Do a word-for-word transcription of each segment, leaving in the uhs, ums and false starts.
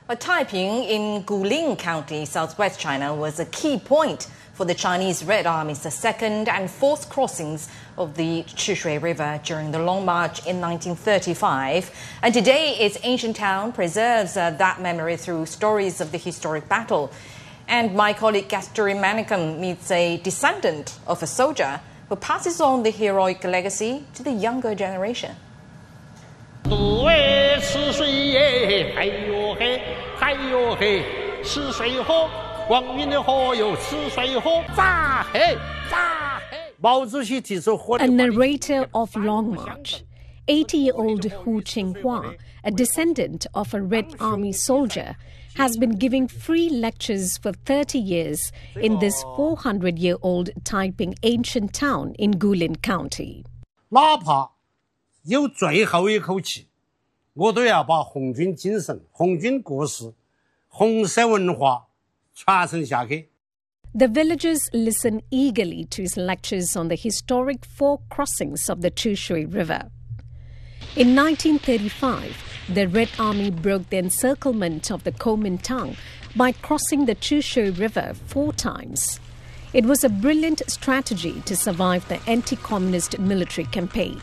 But Taiping in Guilin County, southwest China, was a key point for the Chinese Red Army's second and fourth crossings of the Qishui River during the Long March in nineteen thirty-five. And today, its ancient town preserves uh, that memory through stories of the historic battle. And my colleague Kasturi Manicum meets a descendant of a soldier who passes on the heroic legacy to the younger generation. A narrator of Long March, eighty-year-old Hu Qinghua, a descendant of a Red Army soldier, has been giving free lectures for thirty years in this four hundred year old Taiping ancient town in Guilin County. 哪怕有最后一口气，我都要把红军精神、红军故事、红色文化传承下去。 The villagers listen eagerly to his lectures on the historic four crossings of the Qishui River. In nineteen thirty-five, the Red Army broke the encirclement of the Kuomintang by crossing the Qishui River four times. It was a brilliant strategy to survive the anti-communist military campaign.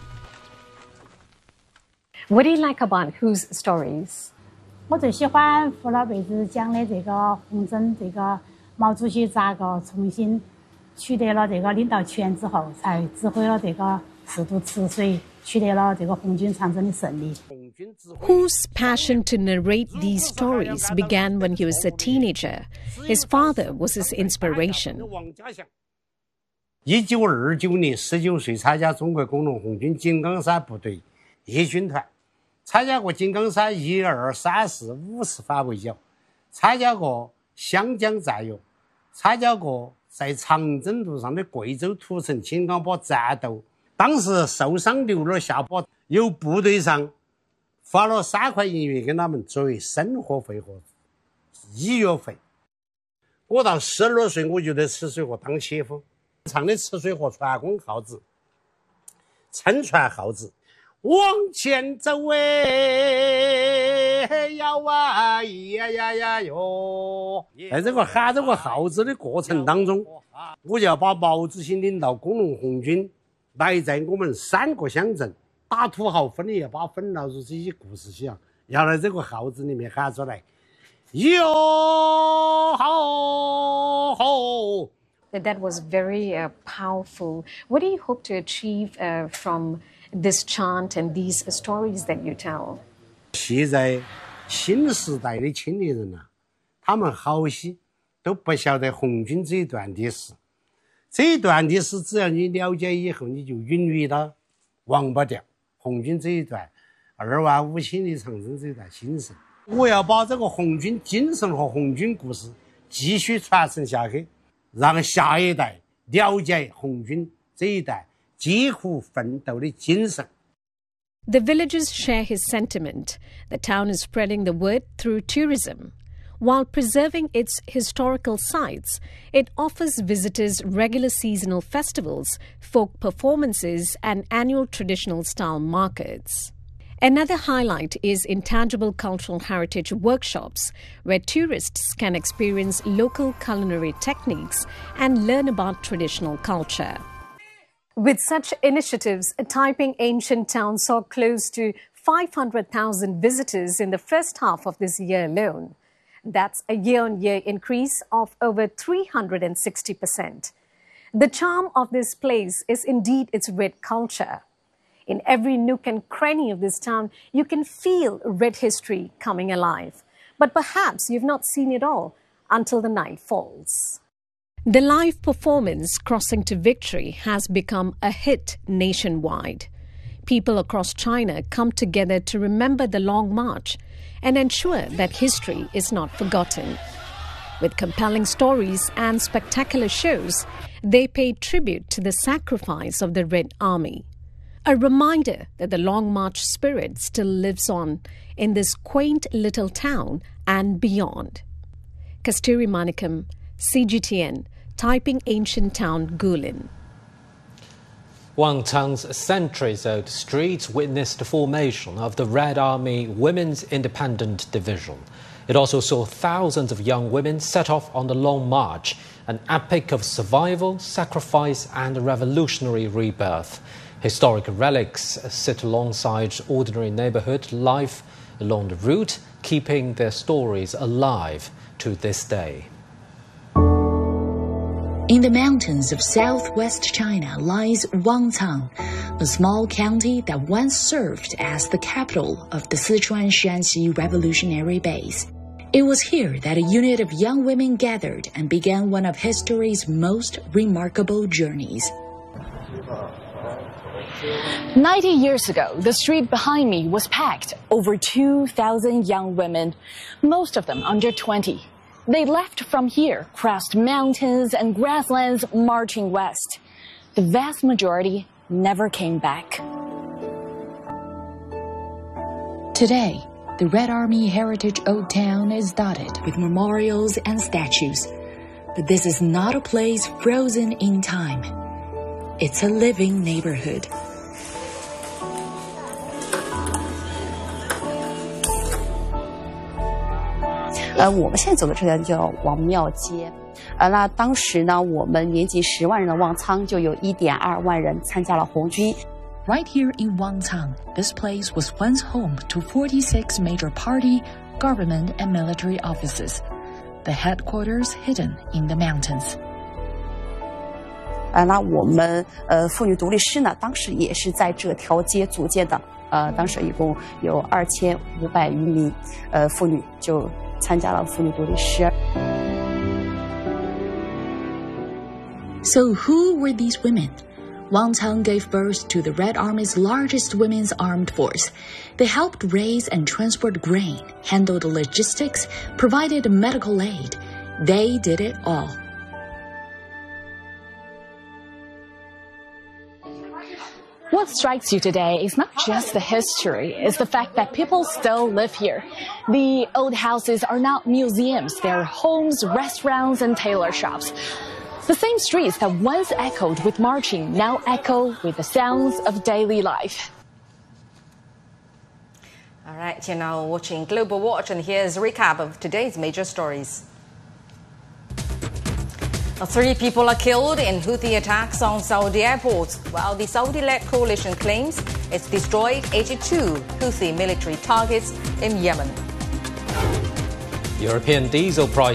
What do you like about Hu's stories? 我最喜欢胡老辈子讲的这个红征，这个毛主席咋个重新取得了这个领导权之后，才指挥了这个四渡赤水，取得了这个红军长征的胜利。 Hu's passion to narrate these stories began when he was a teenager. His father was his inspiration. 一九二九年，十九岁参加中国工农红军井冈山部队夜军团，参加过井冈山一二三四五次反围剿，参加过湘江战役，参加过在长征路上的贵州屠城青冈堡战斗。当时受伤流了下坡，由部队上发了三块银元给他们作为生活费和医药费。我到十二岁，我就在赤水河当切夫，唱的赤水河船工号子，撑船号子，往前走哎呀哇呀呀呀哟！在这个喊这个号子的过程当中，我就要把毛主席领导工农红军来在我们三个乡镇打土豪分裂，把分老鼠这些故事想要在这个号子里面喊出来，哟吼吼！ That was very uh, powerful. What do you hope to achieve uh, from this chant and these stories that you tell? 现在新时代的青年人啊，他们好些都不晓得红军这一段历史。这一段历史，只要你了解以后，你就永远都忘不掉红军这一段二万五千里长征这一段精神。我要把这个红军精神和红军故事继续传承下去，让下一代了解红军这一代艰苦奋斗的精神。 The villagers share his sentiment. The town is spreading the word through tourism. While preserving its historical sites, it offers visitors regular seasonal festivals, folk performances, and annual traditional style markets. Another highlight is intangible cultural heritage workshops, where tourists can experience local culinary techniques and learn about traditional culture. With such initiatives, Taiping ancient town saw close to five hundred thousand visitors in the first half of this year alone. That's a year-on-year increase of over three hundred sixty percent. The charm of this place is indeed its Red culture. In every nook and cranny of this town, you can feel Red history coming alive. But perhaps you've not seen it all until the night falls. The live performance, Crossing to Victory, has become a hit nationwide. People across China come together to remember the Long March and ensure that history is not forgotten. With compelling stories and spectacular shows, they pay tribute to the sacrifice of the Red Army. A reminder that the Long March spirit still lives on in this quaint little town and beyond. Kasturi Manicum, C G T N, Taiping ancient town Guilin. Guangtang's centuries-old streets witnessed the formation of the Red Army Women's Independent Division. It also saw thousands of young women set off on the Long March, an epic of survival, sacrifice and revolutionary rebirth. Historic relics sit alongside ordinary neighborhood life along the route, keeping their stories alive to this day. In the mountains of southwest China lies Wangcang, a small county that once served as the capital of the Sichuan Shanxi Revolutionary Base. It was here that a unit of young women gathered and began one of history's most remarkable journeys. Ninety years ago, the street behind me was packed. Over two thousand young women, most of them under twenty. They left from here, crossed mountains and grasslands, marching west. The vast majority never came back. Today, the Red Army Heritage Old Town is dotted with memorials and statues. But this is not a place frozen in time. It's a living neighborhood. 呃，我们现在走的这条叫王庙街，呃，那当时呢，我们年仅十万人的旺仓就有一点二万人参加了红军。 Right here in Wangcang, this place was once home to forty-six major party, government, and military offices. The headquarters hidden in the mountains. 呃，那我们呃妇女独立师呢，当时也是在这条街组建的。呃，当时一共有二千五百余名呃妇女就参加了妇女独立师。 So who were these women? Wangcang gave birth to the Red Army's largest women's armed force. They helped raise and transport grain, handled logistics, provided medical aid. They did it all. What strikes you today is not just the history, it's the fact that people still live here. The old houses are now museums, they're homes, restaurants, and tailor shops. The same streets that once echoed with marching now echo with the sounds of daily life. All right, you're now watching Global Watch, and here's a recap of today's major stories. Three people are killed in Houthi attacks on Saudi airports, while the Saudi-led coalition claims it's destroyed eighty-two Houthi military targets in Yemen. European diesel prices